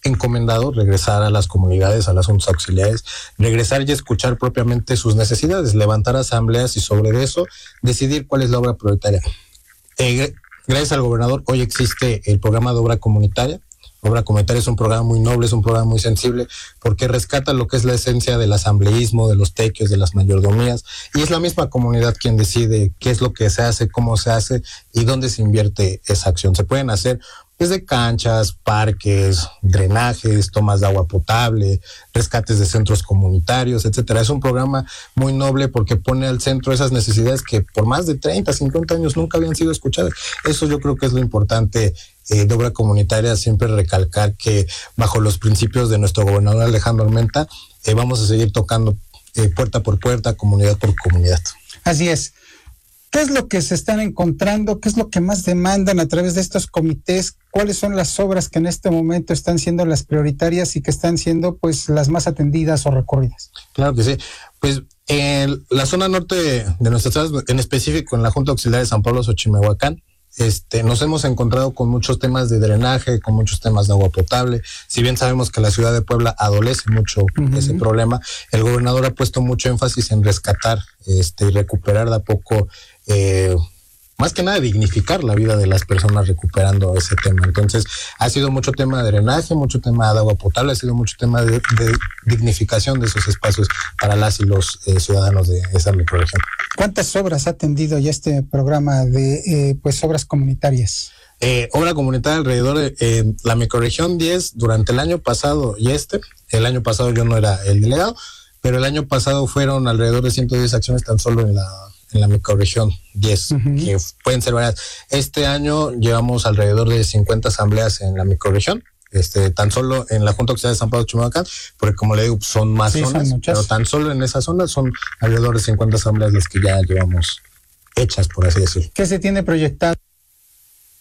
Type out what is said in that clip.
encomendado regresar a las comunidades, a las juntas auxiliares, regresar y escuchar propiamente sus necesidades, levantar asambleas y sobre eso decidir cuál es la obra prioritaria. Gracias al gobernador, hoy existe el programa de obra comunitaria. Obra comunitaria es un programa muy noble, es un programa muy sensible, porque rescata lo que es la esencia del asambleísmo, de los tequios, de las mayordomías, y es la misma comunidad quien decide qué es lo que se hace, cómo se hace y dónde se invierte esa acción. Se pueden hacer desde canchas, parques, drenajes, tomas de agua potable, rescates de centros comunitarios, etcétera. Es un programa muy noble porque pone al centro esas necesidades que por más de 30, 50 años nunca habían sido escuchadas. Eso yo creo que es lo importante de obra comunitaria, siempre recalcar que bajo los principios de nuestro gobernador Alejandro Armenta, vamos a seguir tocando puerta por puerta, comunidad por comunidad. Así es. ¿Qué es lo que se están encontrando? ¿Qué es lo que más demandan a través de estos comités? ¿Cuáles son las obras que en este momento están siendo las prioritarias y que están siendo pues las más atendidas o recurridas? Claro que sí. Pues en la zona norte de nuestra ciudad, en específico en la Junta Auxiliar de San Pablo Xochimehuacán, nos hemos encontrado con muchos temas de drenaje, con muchos temas de agua potable. Si bien sabemos que la ciudad de Puebla adolece mucho ese problema, el gobernador ha puesto mucho énfasis en rescatar y recuperar de a poco, más que nada dignificar la vida de las personas recuperando ese tema. Entonces ha sido mucho tema de drenaje, mucho tema de agua potable, ha sido mucho tema de dignificación de esos espacios para las y los ciudadanos de esa microrregión. ¿Cuántas obras ha atendido ya este programa de obras comunitarias? Obra comunitaria alrededor de la microrregión 10 durante el año pasado y el año pasado yo no era el delegado, pero el año pasado fueron alrededor de 110 acciones tan solo en la microrregión 10, que pueden ser varias. Este año llevamos alrededor de 50 asambleas en la microrregión, tan solo en la Junta Auxiliar de San Pablo Xochimehuacán, porque como le digo, son más zonas, pero tan solo en esa zona son alrededor de 50 asambleas las que ya llevamos hechas, por así decirlo. ¿Qué se tiene proyectado